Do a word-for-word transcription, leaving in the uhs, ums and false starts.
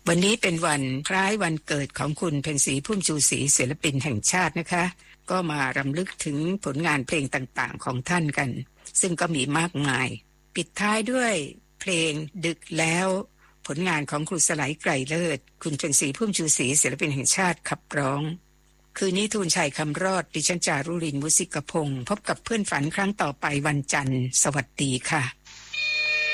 วันนี้เป็นวันคล้ายวันเกิดของคุณเพ็ญศรีพุ่มชูศรีศิลปินแห่งชาตินะคะก็มารำลึกถึงผลงานเพลงต่างๆของท่านกันซึ่งก็มีมากมายปิดท้ายด้วยเพลงดึกแล้วผลงานของครูสไลไกรเลิศคุณเพ็ญศรีพุ่มชูศรีศิลปินแห่งชาติขับร้องคืนนี้ทูลชัยคำรอดดิฉันจารุรินทร์ มุสิกพงศ์พบกับเพื่อนฝันครั้งต่อไปวันจันทร์สวัสดีค่ะ